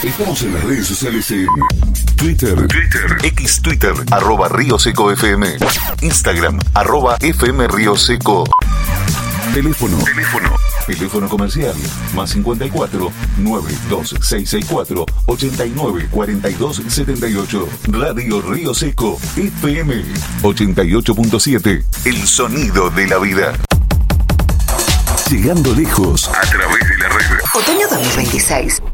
Estamos en las redes sociales en Twitter, X Twitter, @RioSecoFM, Instagram, @FM Río Seco. Teléfono comercial, más 54 92664 89 42 78. Radio Río Seco, FM 88.7. El sonido de la vida. Llegando lejos A través de la red. Otoño 2026.